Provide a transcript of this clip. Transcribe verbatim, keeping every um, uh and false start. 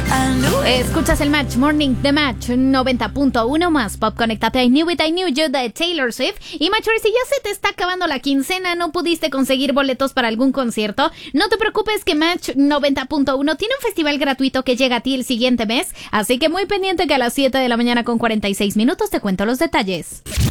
Escuchas el Match Morning de Match noventa punto uno más Pop. Conéctate. I Knew It, I Knew You de Taylor Swift. Y Match, si ya se te está acabando la quincena, no pudiste conseguir boletos para algún concierto, no te preocupes, que Match noventa punto uno tiene un festival gratuito que llega a ti el siguiente mes. Así que muy pendiente, que a las siete de la mañana con cuarenta y seis minutos te cuento los detalles.